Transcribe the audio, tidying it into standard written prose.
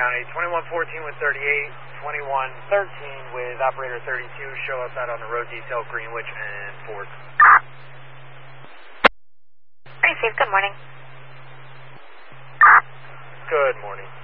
County, 2114 with 38, 2113 with operator 32. Show us out on the road detail, Greenwich and Ford. Received. Good morning. Good morning.